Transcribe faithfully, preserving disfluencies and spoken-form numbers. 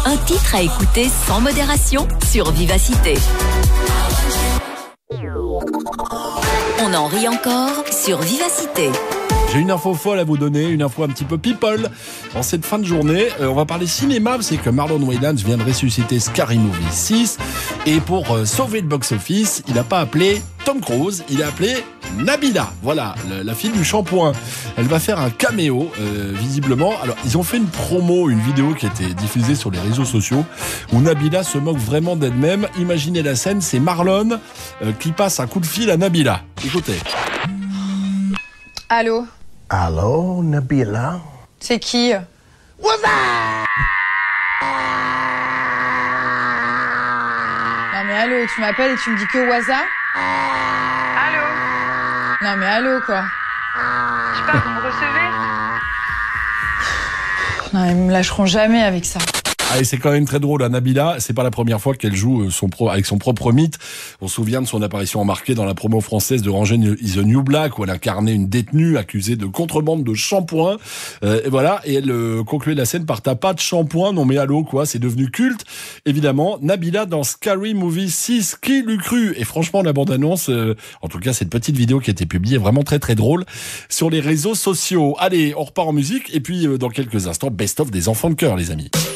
Un titre à écouter sans modération sur Vivacité. On en rit encore sur Vivacité. J'ai une info folle à vous donner, une info un petit peu people. En cette fin de journée, euh, on va parler cinéma. C'est que Marlon Wayans vient de ressusciter Scary Movie six. Et pour euh, sauver le box-office, il n'a pas appelé Tom Cruise, il a appelé Nabila. Voilà, la, la fille du shampoing. Elle va faire un caméo, euh, visiblement. Alors, ils ont fait une promo, une vidéo qui a été diffusée sur les réseaux sociaux, où Nabila se moque vraiment d'elle-même. Imaginez la scène, c'est Marlon euh, qui passe un coup de fil à Nabila. Écoutez. Allô? Allô, Nabila? C'est qui? What's up? Non mais allô, tu m'appelles et tu me dis que Waza? Allô? Non mais allô quoi? Je sais pas, vous me recevez? Non, ils me lâcheront jamais avec ça. Ah, et c'est quand même très drôle, à Nabila, c'est pas la première fois qu'elle joue son pro, avec son propre mythe. On se souvient de son apparition remarquée dans la promo française de Orange is the New Black, où elle incarnait une détenue accusée de contrebande de shampoing. Euh, et voilà, et elle euh, concluait la scène par t'as pas de shampoing, non mais allô quoi, c'est devenu culte. Évidemment, Nabila dans Scary Movie six, qui l'eût cru? Et franchement, la bande-annonce, euh, en tout cas cette petite vidéo qui a été publiée, est vraiment très très drôle sur les réseaux sociaux. Allez, on repart en musique, et puis euh, dans quelques instants, best-of des enfants de cœur, les amis.